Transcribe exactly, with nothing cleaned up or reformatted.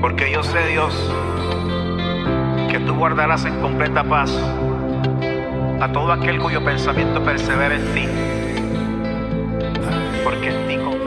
Porque yo sé, Dios, que tú guardarás en completa paz a todo aquel cuyo pensamiento persevera en ti, porque en ti confío.